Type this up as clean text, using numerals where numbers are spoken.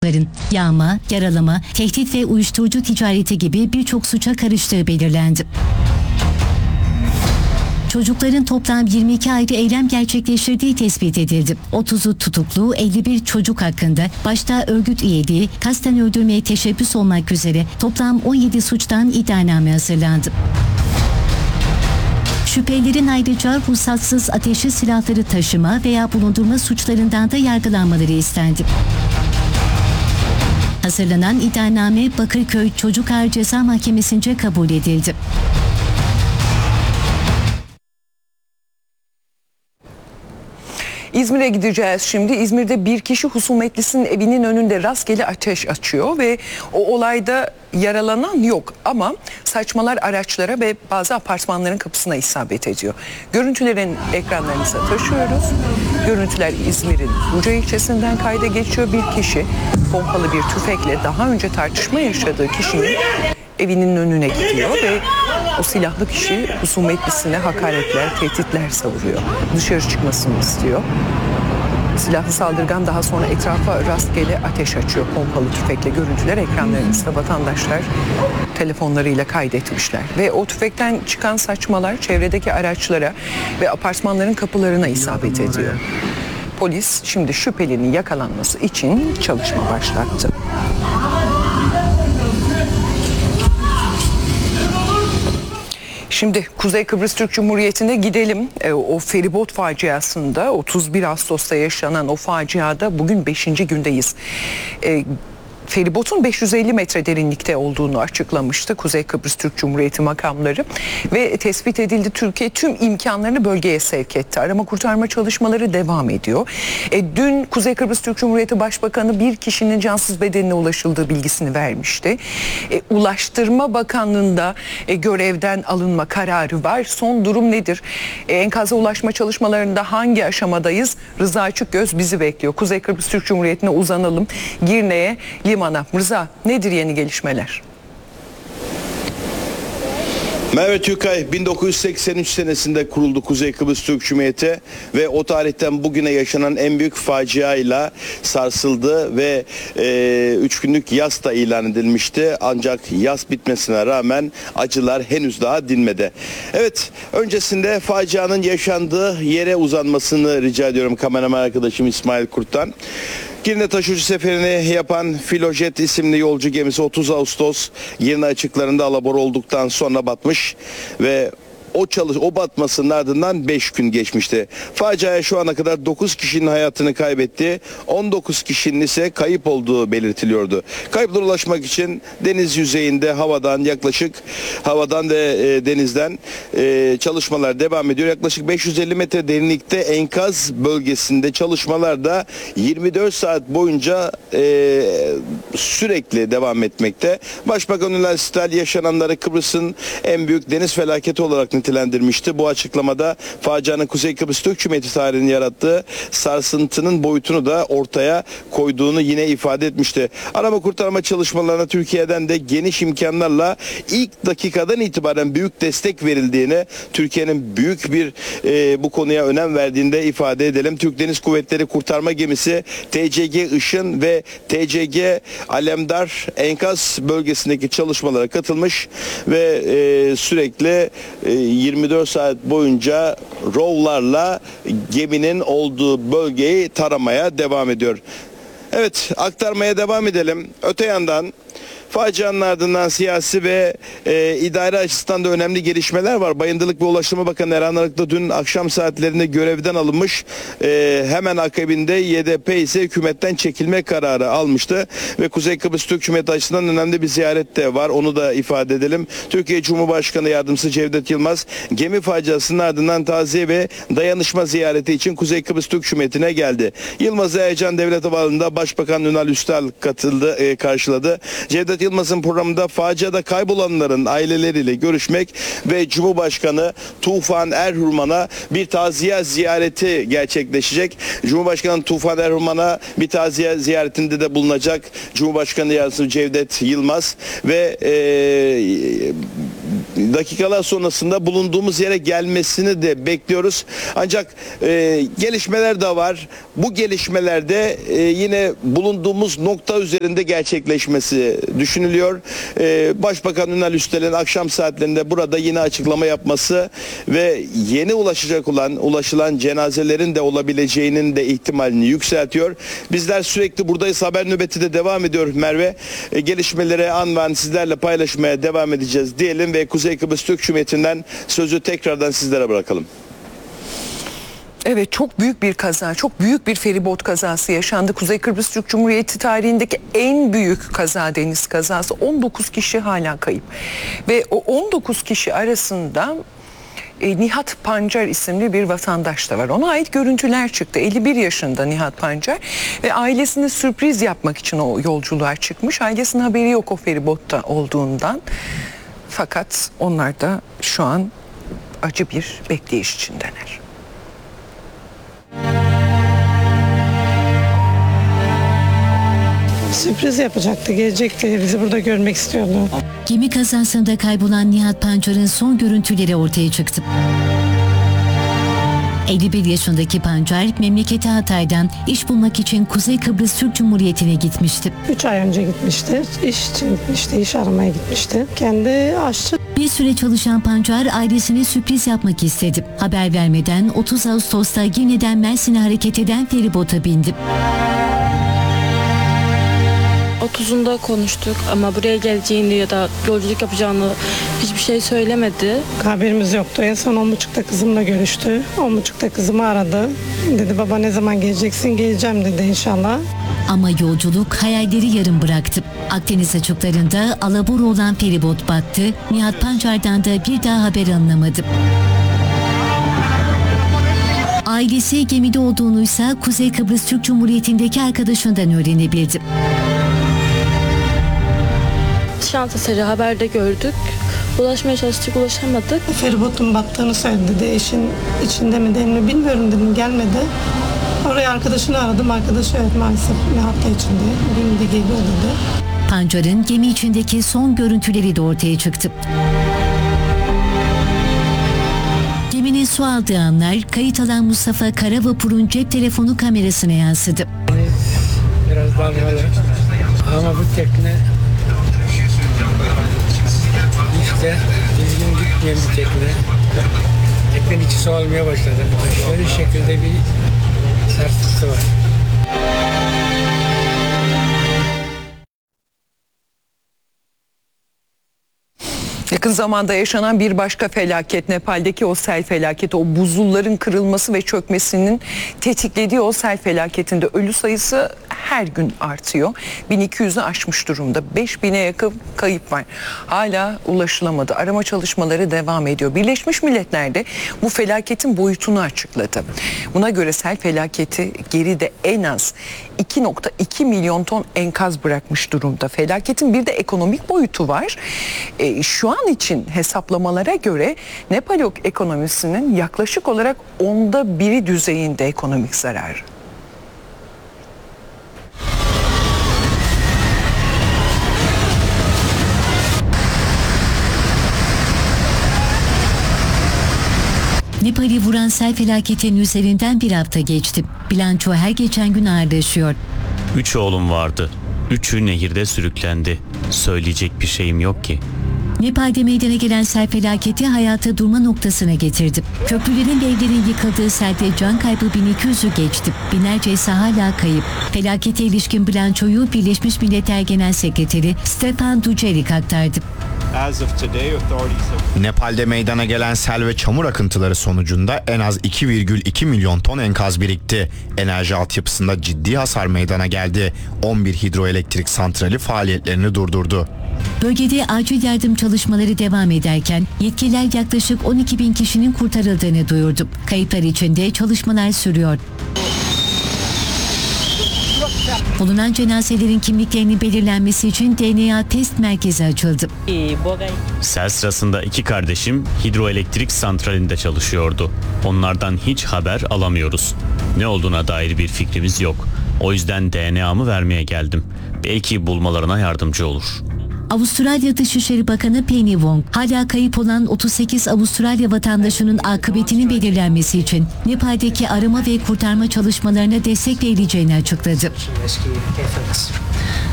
çocukların yağma, yaralama, tehdit ve uyuşturucu ticareti gibi birçok suça karıştığı belirlendi. Çocukların toplam 22 ayrı eylem gerçekleştirdiği tespit edildi. 30'u tutuklu, 51 çocuk hakkında başta örgüt üyeliği, kasten öldürmeye teşebbüs olmak üzere toplam 17 suçtan iddianame hazırlandı. Şüphelilerin ayrıca ruhsatsız ateşli silahları taşıma veya bulundurma suçlarından da yargılanmaları istendi. Hazırlanan iddianame Bakırköy Çocuk Ağır Ceza Mahkemesi'nce kabul edildi. İzmir'e gideceğiz şimdi. İzmir'de bir kişi husumetlisinin evinin önünde rastgele ateş açıyor ve o olayda yaralanan yok ama saçmalar araçlara ve bazı apartmanların kapısına isabet ediyor. Görüntülerin ekranlarınıza taşıyoruz. Görüntüler İzmir'in Buca ilçesinden kayda geçiyor. Bir kişi pompalı bir tüfekle daha önce tartışma yaşadığı kişinin evinin önüne gidiyor ve o silahlı kişi husumetlisine hakaretler, tehditler savuruyor. Dışarı çıkmasını istiyor. Silahlı saldırgan daha sonra etrafa rastgele ateş açıyor pompalı tüfekle. Görüntüler ekranlarınızda, vatandaşlar telefonlarıyla kaydetmişler. Ve o tüfekten çıkan saçmalar çevredeki araçlara ve apartmanların kapılarına isabet ediyor. Polis şimdi şüphelinin yakalanması için çalışma başlattı. Şimdi Kuzey Kıbrıs Türk Cumhuriyeti'ne gidelim. O feribot faciasında 31 Ağustos'ta yaşanan o faciada bugün 5. gündeyiz. Feribotun 550 metre derinlikte olduğunu açıklamıştı Kuzey Kıbrıs Türk Cumhuriyeti makamları ve tespit edildi. Türkiye tüm imkanlarını bölgeye sevk etti. Arama kurtarma çalışmaları devam ediyor. Dün Kuzey Kıbrıs Türk Cumhuriyeti Başbakanı bir kişinin cansız bedenine ulaşıldığı bilgisini vermişti. Ulaştırma Bakanlığı'nda görevden alınma kararı var. Son durum nedir? Enkaza ulaşma çalışmalarında hangi aşamadayız? Rıza Açıkgöz bizi bekliyor. Kuzey Kıbrıs Türk Cumhuriyeti'ne uzanalım. Girne'ye, limana. Rıza, nedir yeni gelişmeler? Merve Türkay 1983 senesinde kuruldu Kuzey Kıbrıs Türk Cumhuriyeti ve o tarihten bugüne yaşanan en büyük faciayla sarsıldı ve 3 günlük yas da ilan edilmişti. Ancak yas bitmesine rağmen acılar henüz daha dinmedi. Evet, öncesinde facianın yaşandığı yere uzanmasını rica ediyorum kameraman arkadaşım İsmail Kurt'tan. Girne taşucu seferini yapan Filojet isimli yolcu gemisi 30 Ağustos Girne açıklarında alabora olduktan sonra batmış ve o batmasının ardından 5 gün geçmişti. Faciaya şu ana kadar 9 kişinin hayatını kaybetti, 19 kişinin ise kayıp olduğu belirtiliyordu. Kayıplara ulaşmak için deniz yüzeyinde havadan ve denizden çalışmalar devam ediyor. Yaklaşık 550 metre derinlikte enkaz bölgesinde çalışmalar da 24 saat boyunca sürekli devam etmekte. Başbakan Ünal Sital yaşananları Kıbrıs'ın en büyük deniz felaketi olarak nitelendirmişti. Bu açıklamada facianın Kuzey Kıbrıs Türk Cumhuriyeti tarihinin yarattığı sarsıntının boyutunu da ortaya koyduğunu yine ifade etmişti. Arama kurtarma çalışmalarına Türkiye'den de geniş imkanlarla ilk dakikadan itibaren büyük destek verildiğini, Türkiye'nin büyük bir bu konuya önem verdiğini de ifade edelim. Türk Deniz Kuvvetleri kurtarma gemisi TCG Işın ve TCG Alemdar enkaz bölgesindeki çalışmalara katılmış ve sürekli 24 saat boyunca ROV'larla geminin olduğu bölgeyi taramaya devam ediyor. Evet, aktarmaya devam edelim. Öte yandan facianın ardından siyasi ve idare açısından da önemli gelişmeler var. Bayındırlık ve Ulaştırma Bakanı Erhan Arıklı dün akşam saatlerinde görevden alınmış. Hemen akabinde YDP ise hükümetten çekilme kararı almıştı. Ve Kuzey Kıbrıs Türk Cumhuriyeti açısından önemli bir ziyaret de var. Onu da ifade edelim. Türkiye Cumhurbaşkanı Yardımcısı Cevdet Yılmaz gemi faciasının ardından taziye ve dayanışma ziyareti için Kuzey Kıbrıs Türk Cumhuriyeti'ne geldi. Yılmaz Ercan Devlet Havaalanı'nda Başbakan Ünal Üstel karşıladı. Cevdet Yılmaz'ın programında faciada kaybolanların aileleriyle görüşmek ve Cumhurbaşkanı Tufan Erhurman'a bir taziye ziyareti gerçekleşecek. Cumhurbaşkanı Tufan Erhurman'a bir taziye ziyaretinde de bulunacak Cumhurbaşkanı Yardımcısı Cevdet Yılmaz ve dakikalar sonrasında bulunduğumuz yere gelmesini de bekliyoruz. Ancak gelişmeler de var. Bu gelişmelerde yine bulunduğumuz nokta üzerinde gerçekleşmesi düşünülüyor. Başbakan Ünal Üstel'in akşam saatlerinde burada yine açıklama yapması ve yeni ulaşılan cenazelerin de olabileceğinin de ihtimalini yükseltiyor. Bizler sürekli buradayız. Haber nöbeti de devam ediyor Merve. Gelişmelere an ve an sizlerle paylaşmaya devam edeceğiz diyelim ve Kuzey Kıbrıs Türk Cumhuriyeti'nden sözü tekrardan sizlere bırakalım. Evet, çok büyük bir kaza, çok büyük bir feribot kazası yaşandı. Kuzey Kıbrıs Türk Cumhuriyeti tarihindeki en büyük kaza, deniz kazası. 19 kişi hala kayıp. Ve o 19 kişi arasında Nihat Pancar isimli bir vatandaş da var. Ona ait görüntüler çıktı. 51 yaşında Nihat Pancar ve ailesine sürpriz yapmak için o yolculuğa çıkmış. Ailesinin haberi yok o feribotta olduğundan. Fakat onlar da şu an acı bir bekleyiş içindeler. Sürpriz yapacaktı, gelecekti. Bizi burada görmek istiyordu. Gemi kazasında kaybolan Nihat Pancar'ın son görüntüleri ortaya çıktı. 51 yaşındaki Pancar memleketi Hatay'dan iş bulmak için Kuzey Kıbrıs Türk Cumhuriyeti'ne gitmişti. 3 ay önce gitmişti. İş için gitmişti, iş aramaya gitmişti. Kendi aşçı. Bir süre çalışan Pancar ailesine sürpriz yapmak istedi. Haber vermeden 30 Ağustos'ta Girne'den Mersin'e hareket eden feribota bindi. 30'unda konuştuk ama buraya geleceğini ya da yolculuk yapacağını hiçbir şey söylemedi. Haberimiz yoktu. En son 10.30'da kızımla görüştü. 10.30'da kızımı aradı. Dedi baba ne zaman geleceksin? Geleceğim dedi inşallah. Ama yolculuk hayalleri yarım bıraktı. Akdeniz açıklarında alabora olan feribot battı. Nihat Pancar'dan da bir daha haber alınamadı. Ailesi gemide olduğunuysa Kuzey Kıbrıs Türk Cumhuriyeti'ndeki arkadaşından öğrenebildi. Şans eseri haberde gördük. Ulaşmaya çalıştık, ulaşamadık. Feribotun battığını söyledi dedi. Eşin içinde mi değil mi bilmiyorum dedim. Gelmedi. Oraya arkadaşını aradım. Arkadaşı evet maalesef bir hafta içinde. Bugün de geliyor dedi. Pancar'ın gemi içindeki son görüntüleri de ortaya çıktı. Geminin su aldığı anlar kayıt alan Mustafa Karavapur'un cep telefonu kamerasına yansıdı. Biraz dalgalı ama bu tekne işte düzgün gitmeyen bir tekne. Teknenin içi su almaya başladı. Şöyle şekilde bir sarsıntısı var. Yakın zamanda yaşanan bir başka felaket, Nepal'deki o sel felaketi, o buzulların kırılması ve çökmesinin tetiklediği o sel felaketinde ölü sayısı her gün artıyor. 1200'ü aşmış durumda. 5000'e yakın kayıp var. Hala ulaşılamadı. Arama çalışmaları devam ediyor. Birleşmiş Milletler de bu felaketin boyutunu açıkladı. Buna göre sel felaketi geride en az 2,2 milyon ton enkaz bırakmış durumda. Felaketin bir de ekonomik boyutu var. Şu an için hesaplamalara göre Nepal ekonomisinin yaklaşık olarak 1/10 düzeyinde ekonomik zarar. Nepal'i vuran sel felaketinin üzerinden bir hafta geçti. Bilanço her geçen gün ağırlaşıyor. 3 oğlum vardı. 3'ü nehirde sürüklendi. Söyleyecek bir şeyim yok ki. Nepal'de meydana gelen sel felaketi hayatı durma noktasına getirdi. Köprülerin ve evlerin yıkıldığı selde can kaybı 1200'ü geçti. Binlerce ise hala kayıp. Felakete ilişkin bilançoyu Birleşmiş Milletler Genel Sekreteri Stefan Dujarric aktardı. Nepal'de meydana gelen sel ve çamur akıntıları sonucunda en az 2,2 milyon ton enkaz birikti. Enerji altyapısında ciddi hasar meydana geldi. 11 hidroelektrik santrali faaliyetlerini durdurdu. Bölgede acil yardım çalışmaları devam ederken yetkililer yaklaşık 12.000 kişinin kurtarıldığını duyurdu. Kayıplar içinde çalışmalar sürüyor. Bulunan cenazelerin kimliklerinin belirlenmesi için DNA test merkezi açıldı. Sel sırasında 2 kardeşim hidroelektrik santralinde çalışıyordu. Onlardan hiç haber alamıyoruz. Ne olduğuna dair bir fikrimiz yok. O yüzden DNA'mı vermeye geldim. Belki bulmalarına yardımcı olur. Avustralya Dışişleri Bakanı Penny Wong, hala kayıp olan 38 Avustralya vatandaşının akıbetinin belirlenmesi için Nepal'deki arama ve kurtarma çalışmalarına destek verileceğini açıkladı.